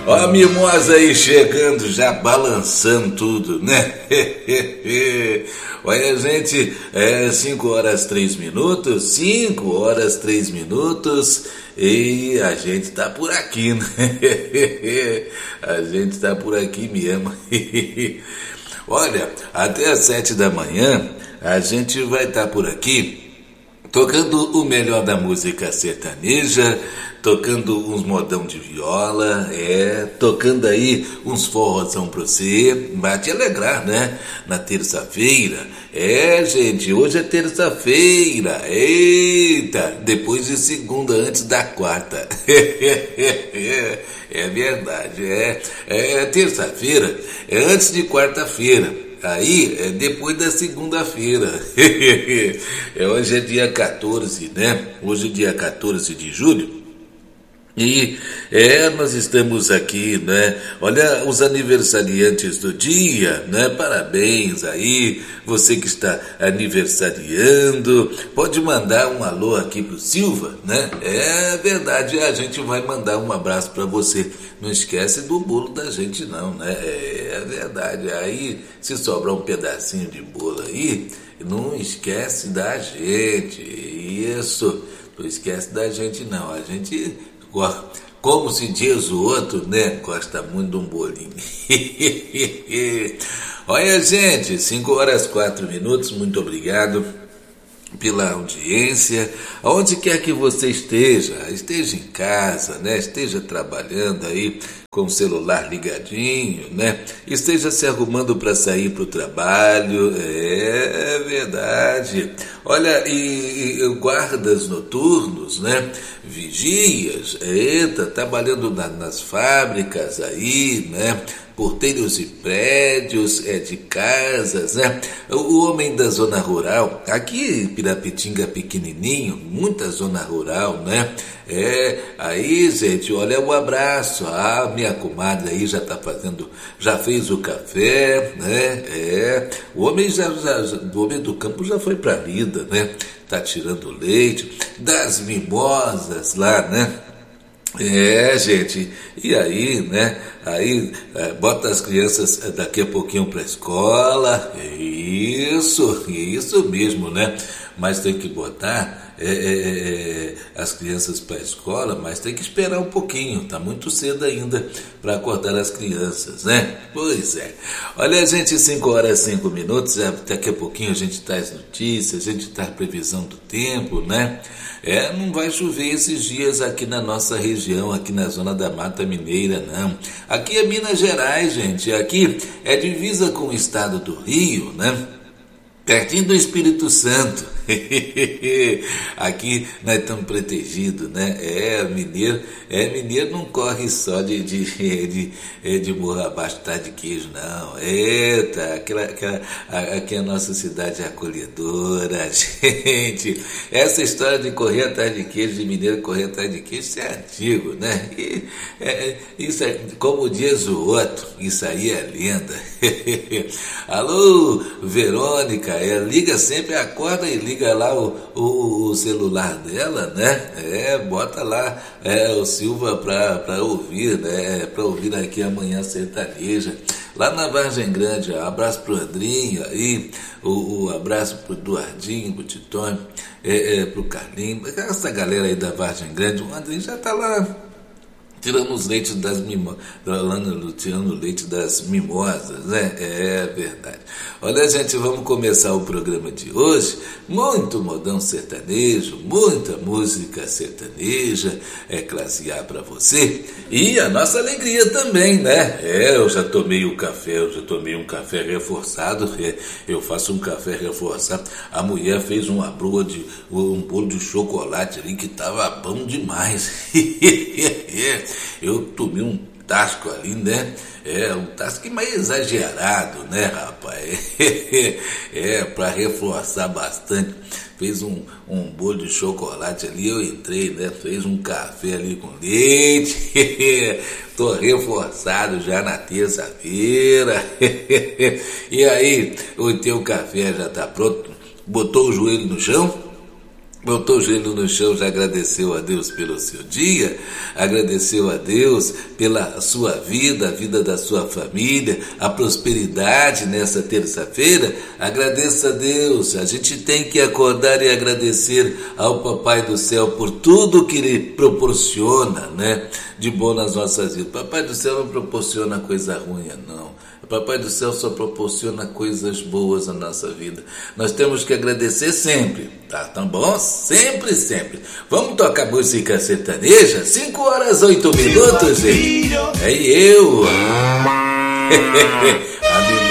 Ó a mimosa aí chegando, já balançando tudo, né? Olha, gente, 5 horas 3 minutos, 5 horas 3 minutos, e a gente tá por aqui, né? A gente tá por aqui mesmo. Olha, até às 7 da manhã, a gente vai estar por aqui, tocando o melhor da música sertaneja, tocando uns modão de viola, tocando aí uns forrozão pra você, vai te alegrar, né? Na terça-feira, gente, hoje é terça-feira, eita, depois de segunda, antes da quarta, é verdade, terça-feira, antes de quarta-feira. Aí, depois da segunda-feira. Hoje é dia 14, né? Hoje é dia 14 de julho. E nós estamos aqui, né? Olha os aniversariantes do dia, né? Parabéns aí, você que está aniversariando, pode mandar um alô aqui pro Silva, né? É verdade, a gente vai mandar um abraço para você. Não esquece do bolo da gente não, né? É verdade, aí se sobrar um pedacinho de bolo aí, não esquece da gente, isso, não esquece da gente não, a gente... Como se diz o outro, né? Gosta muito de um bolinho. Olha, gente, 5 horas 4 minutos, muito obrigado pela audiência. Aonde quer que você esteja em casa, né? Esteja trabalhando aí com o celular ligadinho, né? Esteja se arrumando para sair para o trabalho, é verdade. Olha, e guardas noturnos, né? Vigias, trabalhando nas fábricas aí, né? Porteiros de prédios, de casas, né? O homem da zona rural, aqui Pirapitinga pequenininho, muita zona rural, né? Aí, gente, olha o abraço, minha comadre aí já fez o café, né? O homem o homem do campo já foi pra lida, né? Tá tirando leite das mimosas lá, né? Gente, e aí, né? Aí bota as crianças daqui a pouquinho para a escola, isso mesmo, né? Mas tem que botar as crianças para a escola, mas tem que esperar um pouquinho, tá muito cedo ainda para acordar as crianças, né? Pois é. Olha, gente, 5 horas 5 minutos, daqui a pouquinho a gente traz notícias, a gente traz previsão do tempo, né? Não vai chover esses dias aqui na nossa região, aqui na zona da Mata Mineira, não. Aqui é Minas Gerais, gente. Aqui é divisa com o estado do Rio, né? Pertinho do Espírito Santo. Aqui nós estamos protegidos, né? Mineiro não corre só de morro abaixo de queijo, não. Aqui a nossa cidade é acolhedora, gente. Essa história de correr atrás de queijo, de mineiro correr atrás de queijo, isso é antigo, né? Isso é, como diz o outro, isso aí é lenda. Alô, Verônica, liga sempre, acorda e liga lá o celular dela, né? Bota lá o Silva pra ouvir, né? Pra ouvir aqui amanhã sertaneja. Lá na Vargem Grande, abraço pro Andrinho aí, o abraço pro Eduardinho, pro Titônio, pro Carlinhos, essa galera aí da Vargem Grande. O Andrinho já tá lá tirando os leites das mimosas, tirando o leite das mimosas, né? É verdade. Olha, gente, vamos começar o programa de hoje. Muito modão sertanejo, muita música sertaneja, classe A para você. E a nossa alegria também, né? Eu já tomei um café reforçado. Eu faço um café reforçado. A mulher fez um bolo de chocolate ali que tava bom demais. Eu tomei um tasco ali, né? Um tasco mais exagerado, né, rapaz? Para reforçar bastante. Fez um bolo de chocolate ali, eu entrei, né? Fez um café ali com leite. Tô reforçado já na terça-feira. E aí, o teu café já tá pronto? Botou o joelho no chão? botou o joelho no chão, já agradeceu a Deus pelo seu dia, agradeceu a Deus pela sua vida, a vida da sua família, a prosperidade nessa terça-feira. Agradeça a Deus. A gente tem que acordar e agradecer ao Papai do Céu por tudo que Ele proporciona, né, de bom nas nossas vidas. Papai do Céu não proporciona coisa ruim, não. O Papai do Céu só proporciona coisas boas na nossa vida. Nós temos que agradecer sempre, tá bom? Sempre, sempre. Vamos tocar música sertaneja? 5h08, gente. É eu.